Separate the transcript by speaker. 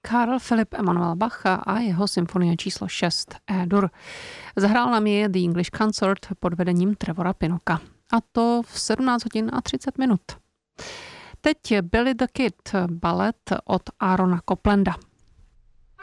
Speaker 1: Karl Philipp Emanuel Bach a jeho symfonie číslo 6 E-dur. Zahrál nám je The English Consort pod vedením Trevora Pinnocka. A to v 17 hodin a 30 minut. Teď Billy the Kid, balet od Aarona Coplanda.